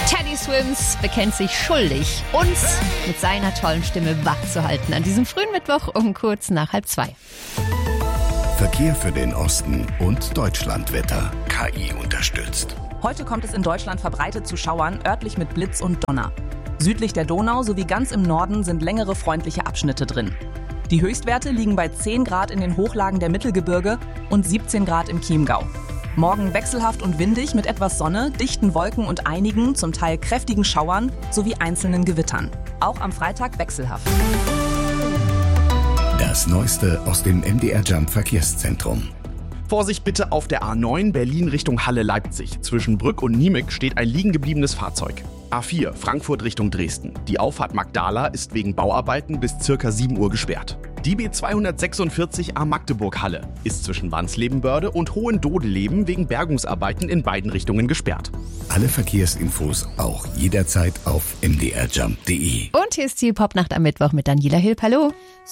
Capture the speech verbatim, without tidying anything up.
Teddy Swims bekennt sich schuldig, uns mit seiner tollen Stimme wachzuhalten an diesem frühen Mittwoch um kurz nach halb zwei. Verkehr für den Osten und Deutschlandwetter. K I unterstützt. Heute kommt es in Deutschland verbreitet zu Schauern, örtlich mit Blitz und Donner. Südlich der Donau sowie ganz im Norden sind längere freundliche Abschnitte drin. Die Höchstwerte liegen bei zehn Grad in den Hochlagen der Mittelgebirge und siebzehn Grad im Chiemgau. Morgen wechselhaft und windig mit etwas Sonne, dichten Wolken und einigen, zum Teil kräftigen Schauern sowie einzelnen Gewittern. Auch am Freitag wechselhaft. Das Neueste aus dem M D R Jump Verkehrszentrum. Vorsicht bitte auf der A neun Berlin Richtung Halle-Leipzig. Zwischen Brück und Niemek steht ein liegengebliebenes Fahrzeug. A vier Frankfurt Richtung Dresden. Die Auffahrt Magdala ist wegen Bauarbeiten bis circa sieben Uhr gesperrt. Die B zweihundertsechsundvierzig A Magdeburg-Halle ist zwischen Wandslebenbörde und Hohendodeleben wegen Bergungsarbeiten in beiden Richtungen gesperrt. Alle Verkehrsinfos auch jederzeit auf m d r jump punkt d e. Und hier ist die Popnacht am Mittwoch mit Daniela Hilp. Hallo.